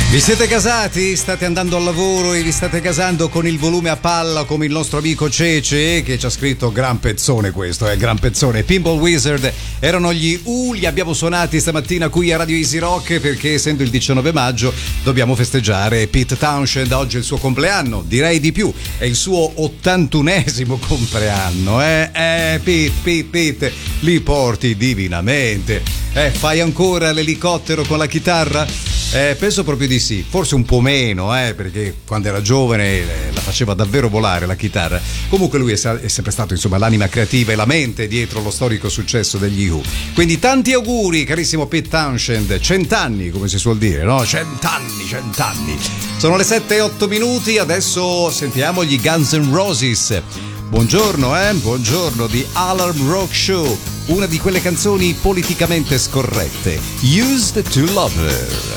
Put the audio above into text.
Vi siete casati? State andando al lavoro e vi state casando con il volume a palla come il nostro amico Cece che ci ha scritto gran pezzone questo, gran pezzone. Pinball Wizard erano gli li abbiamo suonati stamattina qui a Radio Easy Rock perché essendo il 19 maggio dobbiamo festeggiare Pete Townshend, oggi è il suo compleanno, direi di più, è il suo 81esimo compleanno, Pete, li porti divinamente, fai ancora l'elicottero con la chitarra? Penso proprio di sì, forse un po' meno, perché quando era giovane la faceva davvero volare la chitarra. Comunque lui è sempre stato, insomma, l'anima creativa e la mente dietro lo storico successo degli Who. Quindi tanti auguri, carissimo Pete Townshend, 100 anni, come si suol dire, no? 100 anni. Sono le 7:08, adesso sentiamo gli Guns N' Roses. Buongiorno, buongiorno di Alarm Rock Show, una di quelle canzoni politicamente scorrette, Used to Love Her.